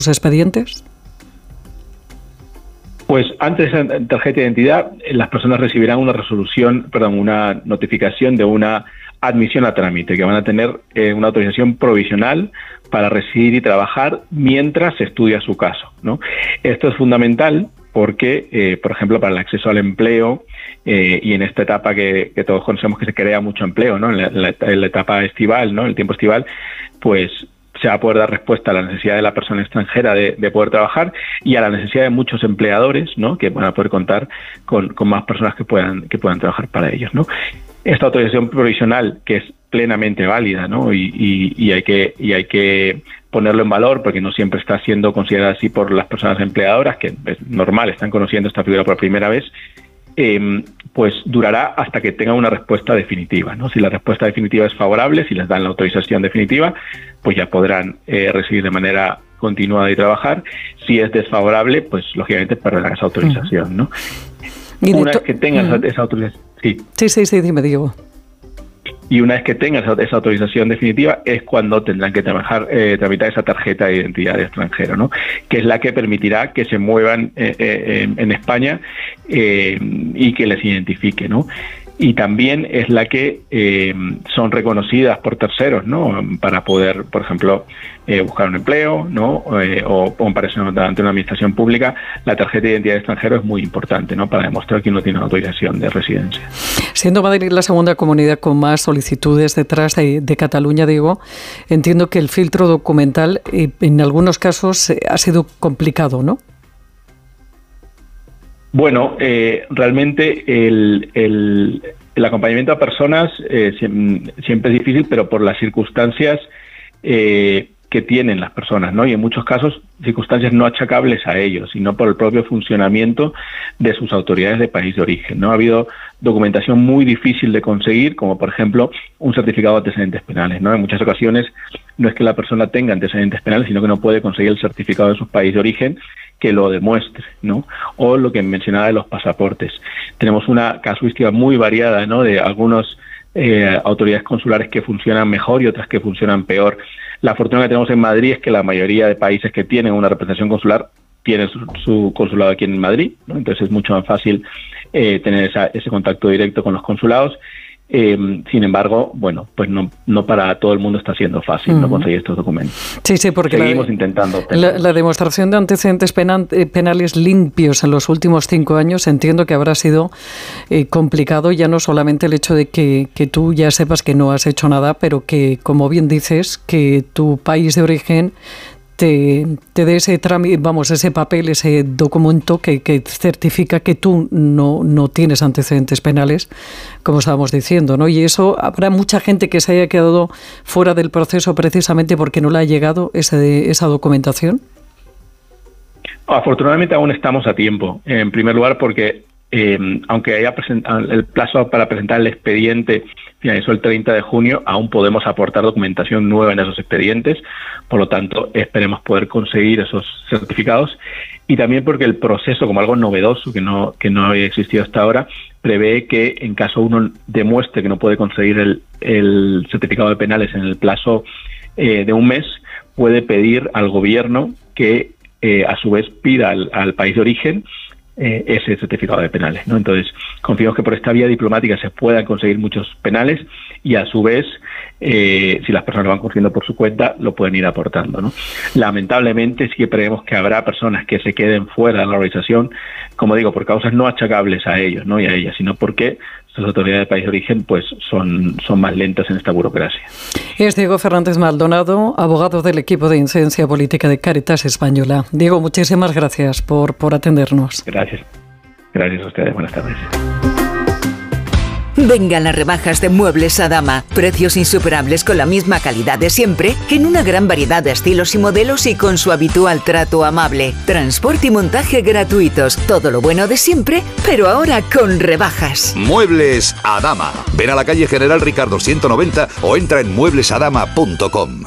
expedientes? Pues antes de esa tarjeta de identidad, las personas recibirán una notificación de una admisión a trámite, que van a tener una autorización provisional para residir y trabajar mientras se estudia su caso, ¿no? Esto es fundamental porque, por ejemplo, para el acceso al empleo y en esta etapa que todos conocemos que se crea mucho empleo, ¿no? En la etapa estival, ¿no? El tiempo estival, pues se va a poder dar respuesta a la necesidad de la persona extranjera de poder trabajar y a la necesidad de muchos empleadores, ¿no? Que van a poder contar con más personas que puedan trabajar para ellos, ¿no? Esta autorización provisional, que es plenamente válida, ¿no? Y hay que ponerlo en valor porque no siempre está siendo considerada así por las personas empleadoras, que es normal, están conociendo esta figura por primera vez, pues durará hasta que tengan una respuesta definitiva, ¿no? Si la respuesta definitiva es favorable, si les dan la autorización definitiva, pues ya podrán recibir de manera continuada y trabajar. Si es desfavorable, pues lógicamente perderán esa autorización, ¿no? Una vez que tengan esa autorización... Sí, dime, Diego. Y una vez que tengan esa autorización definitiva es cuando tendrán que tramitar esa tarjeta de identidad de extranjero, ¿no? Que es la que permitirá que se muevan en España y que les identifique, ¿no? Y también es la que son reconocidas por terceros, ¿no? Para poder, por ejemplo, buscar un empleo, ¿no? O comparecer ante una administración pública. La tarjeta de identidad de extranjero es muy importante, ¿no? Para demostrar que uno tiene una autorización de residencia. Siendo Madrid la segunda comunidad con más solicitudes detrás de Cataluña, Diego, entiendo que el filtro documental en algunos casos ha sido complicado, ¿no? Bueno, realmente el acompañamiento a personas siempre es difícil, pero por las circunstancias que tienen las personas, ¿no? Y en muchos casos circunstancias no achacables a ellos, sino por el propio funcionamiento de sus autoridades de país de origen, ¿no? Ha habido documentación muy difícil de conseguir, como por ejemplo un certificado de antecedentes penales, ¿no? En muchas ocasiones no es que la persona tenga antecedentes penales, sino que no puede conseguir el certificado de su país de origen que lo demuestre, ¿no? O lo que mencionaba de los pasaportes. Tenemos una casuística muy variada, ¿no? De algunas autoridades consulares que funcionan mejor y otras que funcionan peor. La fortuna que tenemos en Madrid es que la mayoría de países que tienen una representación consular tienen su consulado aquí en Madrid, ¿no? Entonces es mucho más fácil tener ese contacto directo con los consulados. Sin embargo, bueno, pues no para todo el mundo está siendo fácil no conseguir estos documentos. Sí, porque seguimos intentando. La demostración de antecedentes penales limpios en los últimos 5 años entiendo que habrá sido complicado, ya no solamente el hecho de que tú ya sepas que no has hecho nada, pero que, como bien dices, que tu país de origen te dé ese trámite, ese papel, ese documento que certifica que tú no tienes antecedentes penales, como estábamos diciendo, ¿no? Y eso, habrá mucha gente que se haya quedado fuera del proceso precisamente porque no le ha llegado esa documentación. Afortunadamente aún estamos a tiempo. En primer lugar porque aunque haya el plazo para presentar el expediente finalizó el 30 de junio, aún podemos aportar documentación nueva en esos expedientes, por lo tanto esperemos poder conseguir esos certificados, y también porque el proceso, como algo novedoso que no había existido hasta ahora, prevé que en caso uno demuestre que no puede conseguir el certificado de penales en el plazo de un mes, puede pedir al gobierno que a su vez pida al país de origen ese certificado de penales, ¿no? Entonces, confiamos que por esta vía diplomática se puedan conseguir muchos penales y a su vez, si las personas lo van consiguiendo por su cuenta, lo pueden ir aportando, ¿no? Lamentablemente sí que creemos que habrá personas que se queden fuera de la organización, como digo, por causas no achacables a ellos, ¿no? Y a ellas, sino porque las autoridades de país de origen pues son más lentas en esta burocracia. Es Diego Fernández Maldonado, abogado del equipo de incidencia política de Cáritas Española. Diego, muchísimas gracias por atendernos. Gracias a ustedes, buenas tardes. Vengan las rebajas de Muebles Adama. Precios insuperables con la misma calidad de siempre, en una gran variedad de estilos y modelos y con su habitual trato amable. Transporte y montaje gratuitos. Todo lo bueno de siempre, pero ahora con rebajas. Muebles Adama. Ven a la calle General Ricardo 190 o entra en mueblesadama.com.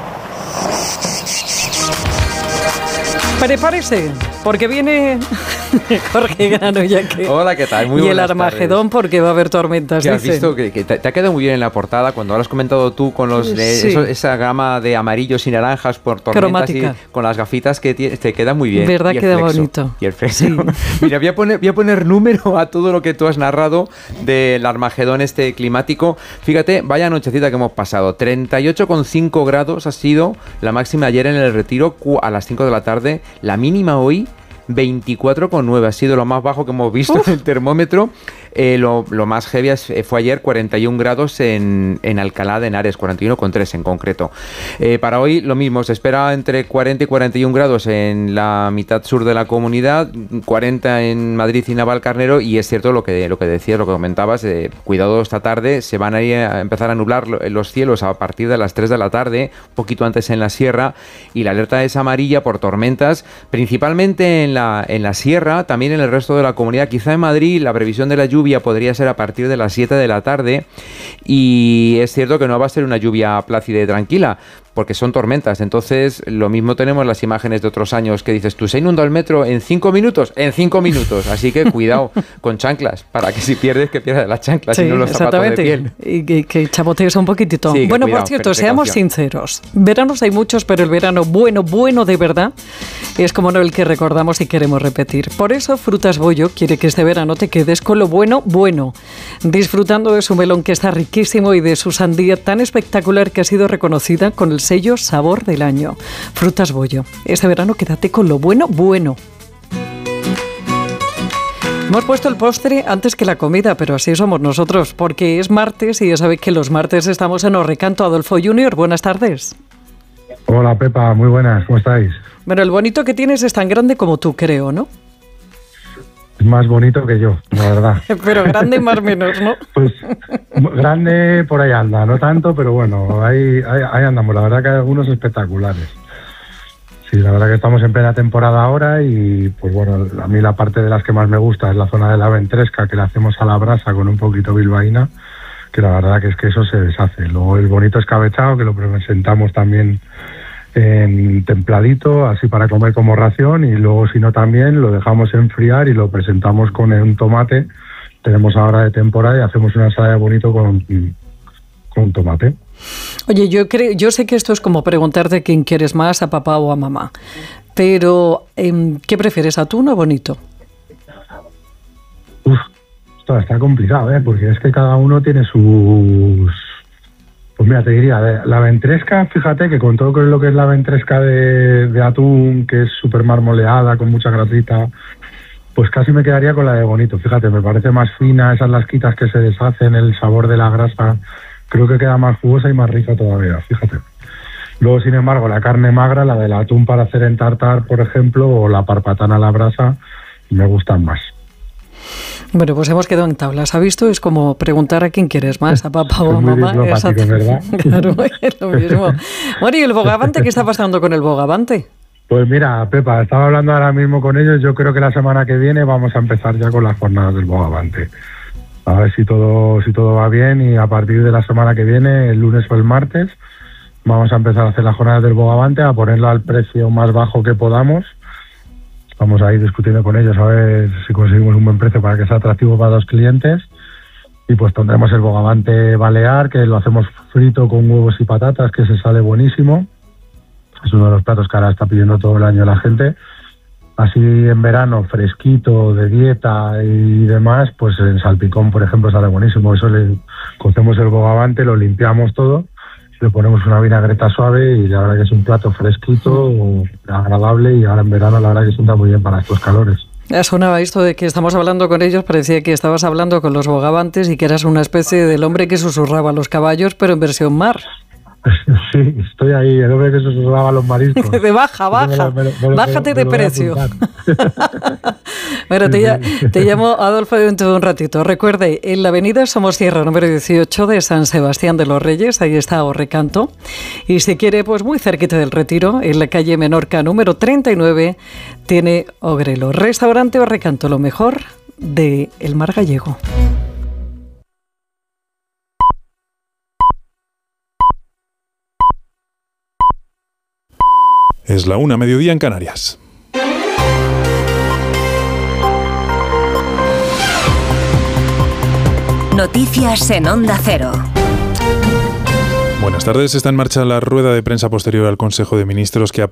Prepárese, porque viene Jorge Grano, ya que... Hola, ¿qué tal? Muy y el buenas Armagedón, tardes. porque va a haber tormentas, ¿Te has dicen. visto que te ha quedado muy bien en la portada cuando lo has comentado tú con los esa gama de amarillos y naranjas por tormentas cromática, y con las gafitas que tienes, te queda muy bien. ¿Verdad? Queda bonito. Y el flexo. Sí. Mira, voy a poner número a todo lo que tú has narrado del Armagedón climático. Fíjate, vaya nochecita que hemos pasado. 38,5 grados ha sido la máxima ayer en el Retiro a las 5 de la tarde. La mínima hoy 24,9, ha sido lo más bajo que hemos visto en el termómetro. Lo más heavy fue ayer, 41 grados en Alcalá de Henares, 41,3 en concreto. Para hoy lo mismo, se espera entre 40 y 41 grados en la mitad sur de la comunidad, 40 en Madrid y Navalcarnero, y es cierto lo que decías, lo que comentabas, cuidado esta tarde, se van a empezar a nublar los cielos a partir de las 3 de la tarde, un poquito antes en la sierra, y la alerta es amarilla por tormentas, principalmente en la sierra, también en el resto de la comunidad. Quizá en Madrid la previsión de la lluvia podría ser a partir de las 7 de la tarde, y es cierto que no va a ser una lluvia plácida y tranquila, porque son tormentas. Entonces, lo mismo tenemos las imágenes de otros años que dices tú, ¿se inundó el metro en 5 minutos? En 5 minutos. Así que cuidado con chanclas, para que si pierdes, que pierdas las chanclas y no los zapatos de piel. Y que chapotees un poquitito. Sí, bueno, cuidado, por cierto, seamos sinceros. Veranos hay muchos, pero el verano bueno de verdad es como no el que recordamos y queremos repetir. Por eso, Frutas Bollo quiere que este verano te quedes con lo bueno, disfrutando de su melón que está riquísimo y de su sandía tan espectacular que ha sido reconocida con el sello Sabor del Año. Frutas Bollo. Este verano quédate con lo bueno. Hemos puesto el postre antes que la comida, pero así somos nosotros, porque es martes y ya sabéis que los martes estamos en Os Recanto. Adolfo Junior, buenas tardes. Hola Pepa, muy buenas, ¿cómo estáis? Bueno, el bonito que tienes es tan grande como tú, creo, ¿no? Es más bonito que yo, la verdad. Pero grande más o menos, ¿no? Pues grande por ahí anda, no tanto, pero bueno, ahí andamos. La verdad que hay algunos espectaculares. Sí, la verdad que estamos en plena temporada ahora y pues bueno, a mí la parte de las que más me gusta es la zona de la ventresca, que la hacemos a la brasa con un poquito bilbaína, que la verdad que es que eso se deshace. Luego el bonito escabechado, que lo presentamos también en templadito, así para comer como ración, y luego si no también lo dejamos enfriar y lo presentamos con un tomate. Tenemos ahora de temporada y hacemos una ensalada bonito con tomate. Oye, yo sé que esto es como preguntarte quién quieres más, a papá o a mamá, pero ¿qué prefieres, atún o bonito? Esto está complicado, porque es que cada uno tiene sus... Pues mira, te diría, la ventresca, fíjate que con todo lo que es la ventresca de atún, que es súper marmoleada, con mucha grasita, pues casi me quedaría con la de bonito. Fíjate, me parece más fina, esas lasquitas que se deshacen, el sabor de la grasa, creo que queda más jugosa y más rica todavía, fíjate. Luego, sin embargo, la carne magra, la del atún para hacer en tartar, por ejemplo, o la parpatana a la brasa, me gustan más. Bueno, pues hemos quedado en tablas. ¿Ha visto? Es como preguntar a quién quieres más, a papá o a mamá. Exacto, ¿verdad? Claro, es lo mismo. Bueno, ¿y el bogavante? ¿Qué está pasando con el bogavante? Pues mira, Pepa, estaba hablando ahora mismo con ellos. Yo creo que la semana que viene vamos a empezar ya con las jornadas del bogavante. A ver si todo va bien, y a partir de la semana que viene, el lunes o el martes, vamos a empezar a hacer las jornadas del bogavante, a ponerlo al precio más bajo que podamos. Vamos a ir discutiendo con ellos a ver si conseguimos un buen precio para que sea atractivo para los clientes. Y pues tendremos el bogavante balear, que lo hacemos frito con huevos y patatas, que se sale buenísimo. Es uno de los platos que ahora está pidiendo todo el año la gente. Así en verano, fresquito, de dieta y demás, pues en salpicón, por ejemplo, sale buenísimo. Eso le cocemos el bogavante, lo limpiamos todo, le ponemos una vinagreta suave y la verdad que es un plato fresquito, agradable, y ahora en verano la verdad que sienta muy bien para estos calores. Sonaba esto de que estamos hablando con ellos, parecía que estabas hablando con los bogavantes y que eras una especie del hombre que susurraba a los caballos, pero en versión mar. Sí, estoy ahí, el hombre que susurraba a los mariscos. De baja, bájate de precio. Bueno, te llamo Adolfo dentro de un ratito. Recuerde, en la avenida Somosierra, número 18 de San Sebastián de los Reyes, ahí está Os Recanto. Y si quiere, pues muy cerquita del Retiro, en la calle Menorca, número 39, tiene Ogrelo. Restaurante Os Recanto, lo mejor de el mar gallego. Es la 1:00 en Canarias. Noticias en Onda Cero. Buenas tardes. Está en marcha la rueda de prensa posterior al Consejo de Ministros que ha